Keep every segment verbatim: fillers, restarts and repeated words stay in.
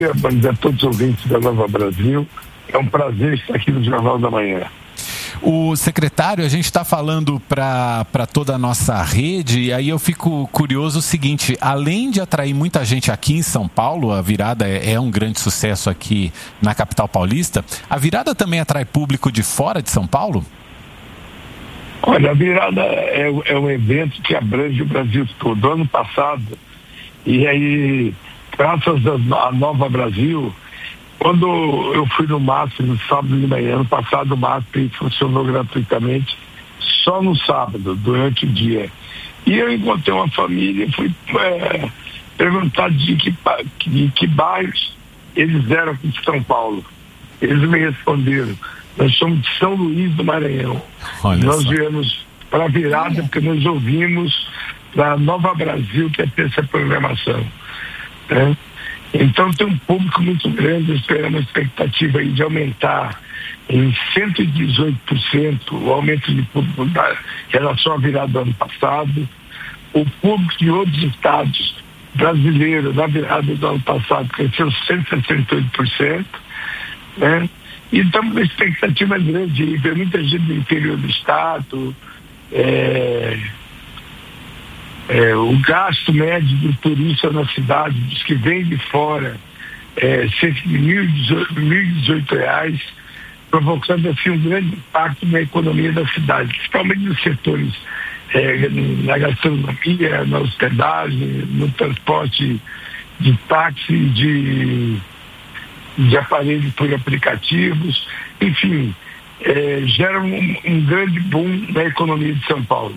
Bom dia a todos os ouvintes da Nova Brasil. É um prazer estar aqui no Jornal da Manhã. O secretário, a gente está falando para toda a nossa rede, e aí eu fico curioso o seguinte: além de atrair muita gente aqui em São Paulo, a virada é, é um grande sucesso aqui na capital paulista, a virada também atrai público de fora de São Paulo? Olha, a virada é, é um evento que abrange o Brasil todo. Ano passado, e aí, graças à Nova Brasil, quando eu fui no MASP no sábado de manhã, ano passado o MASP funcionou gratuitamente só no sábado, durante o dia. E eu encontrei uma família e fui é, perguntar de que, de que bairros eles eram aqui de São Paulo. Eles me responderam: nós somos de São Luís do Maranhão. Olha nós só. Viemos para a virada porque nós ouvimos da Nova Brasil que é ter essa programação. Né? Então tem um público muito grande, esperando a expectativa aí de aumentar em cento e dezoito por cento o aumento de público da, em relação à virada do ano passado. O público de outros estados brasileiros na virada do ano passado cresceu cento e sessenta e oito por cento, né? E estamos com expectativa grande de ver muita gente do interior do estado. É, É, o gasto médio do turista na cidade, dos que vem de fora, é cerca de mil e dezoito reais, provocando assim um grande impacto na economia da cidade, principalmente nos setores, é, na gastronomia, na hospedagem, no transporte de táxi, de, de aparelhos por aplicativos, enfim, é, gera um, um grande boom na economia de São Paulo.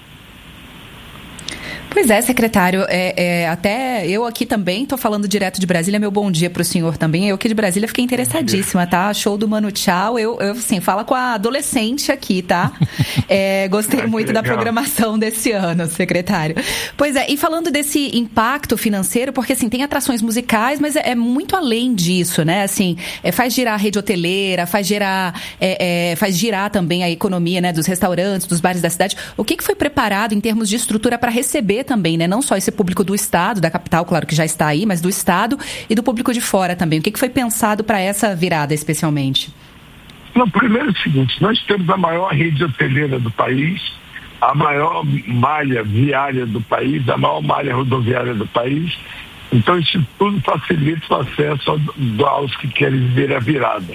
Pois é, secretário, é, é, até eu aqui também estou falando direto de Brasília, meu bom dia para o senhor também. Eu aqui de Brasília fiquei interessadíssima, tá? Show do Manu Chao, eu, eu assim, fala com a adolescente aqui, tá? É, gostei muito da programação desse ano, secretário. Pois é, e falando desse impacto financeiro, porque assim, tem atrações musicais, mas é, é muito além disso, né? Assim, é, faz girar a rede hoteleira, faz girar, é, é, faz girar também a economia, né, dos restaurantes, dos bares da cidade. O que, que foi preparado em termos de estrutura para receber também, né? Não só esse público do estado, da capital, claro que já está aí, mas do estado e do público de fora também. O que, que foi pensado para essa virada especialmente? No primeiro é o seguinte, nós temos a maior rede hoteleira do país, a maior malha viária do país, a maior malha rodoviária do país. Então isso tudo facilita o acesso aos que querem viver a virada.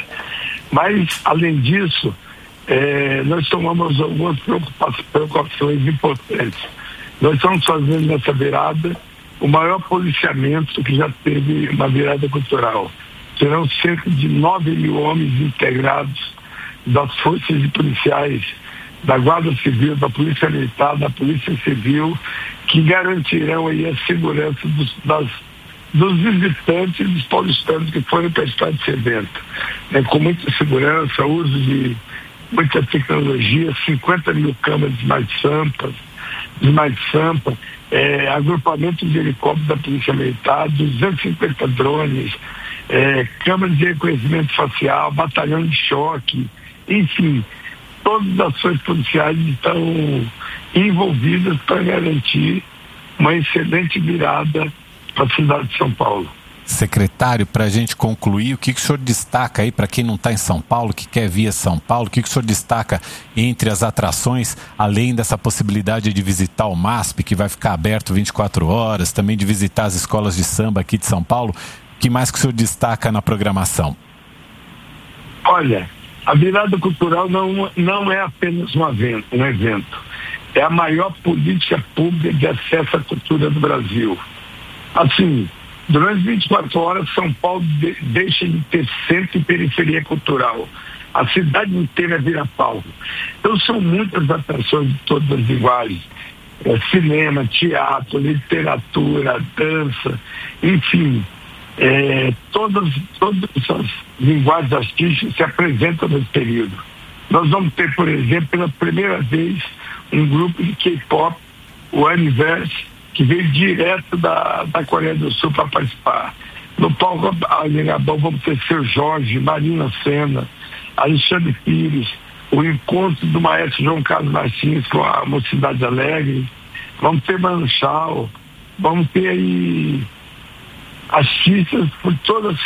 Mas, além disso, é, nós tomamos algumas preocupações importantes. Nós estamos fazendo nessa virada o maior policiamento que já teve uma virada cultural. Serão cerca de nove mil homens integrados das forças policiais, da Guarda Civil, da Polícia Militar, da Polícia Civil, que garantirão aí a segurança dos, das, dos visitantes e dos paulistanos que forem prestar esse evento. É, com muita segurança, uso de muita tecnologia, cinquenta mil câmeras mais sampas, Smart Sampa, é, agrupamento de helicópteros da Polícia Militar, duzentos e cinquenta drones, é, câmeras de reconhecimento facial, batalhão de choque, enfim, todas as ações policiais estão envolvidas para garantir uma excelente virada para a cidade de São Paulo. Secretário, para a gente concluir, o que, que o senhor destaca aí para quem não está em São Paulo, que quer vir a São Paulo, o que, que o senhor destaca entre as atrações, além dessa possibilidade de visitar o MASP, que vai ficar aberto vinte e quatro horas, também de visitar as escolas de samba aqui de São Paulo, o que mais que o senhor destaca na programação? Olha, a virada cultural não, não é apenas um evento, um evento, é a maior política pública de acesso à cultura do Brasil. Assim, durante vinte e quatro horas, São Paulo de, deixa de ter centro e periferia cultural. A cidade inteira vira palco. Então são muitas atrações de todas as linguagens. É, cinema, teatro, literatura, dança, enfim. É, todas, todas essas linguagens artísticas se apresentam nesse período. Nós vamos ter, por exemplo, pela primeira vez, um grupo de K-pop, o Aniverse, que veio direto da, da Coreia do Sul para participar. No palco Anhangabaú vamos ter Seu Jorge, Marina Sena, Alexandre Pires, o encontro do maestro João Carlos Martins com a Mocidade Alegre, vamos ter Manu Chao, vamos ter aí artistas por todas